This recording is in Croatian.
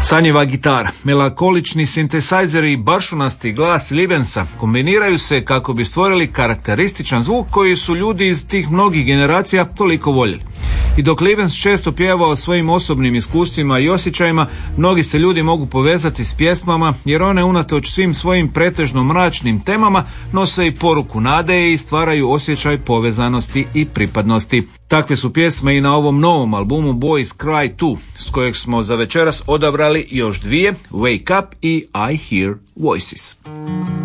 Sanjiva gitara, melankolični sintesajzeri i baršunasti glas Livensa kombiniraju se kako bi stvorili karakterističan zvuk koji su ljudi iz tih mnogih generacija toliko voljeli. I dok Livens često pjeva o svojim osobnim iskustvima i osjećajima, mnogi se ljudi mogu povezati s pjesmama jer one unatoč svim svojim pretežno mračnim temama nose i poruku nade i stvaraju osjećaj povezanosti i pripadnosti. Takve su pjesme i na ovom novom albumu Boys Cry Too, s kojeg smo za večeras odabrali još dvije, Wake Up i I Hear Voices.